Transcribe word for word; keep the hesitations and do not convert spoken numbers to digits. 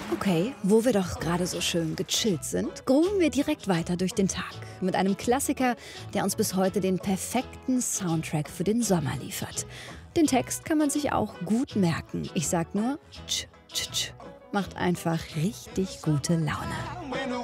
Okay, wo wir doch gerade so schön gechillt sind, grooven wir direkt weiter durch den Tag mit einem Klassiker, der uns bis heute den perfekten Soundtrack für den Sommer liefert. Den Text kann man sich auch gut merken. Ich sag nur, tsch, tsch, tsch. Macht einfach richtig gute Laune.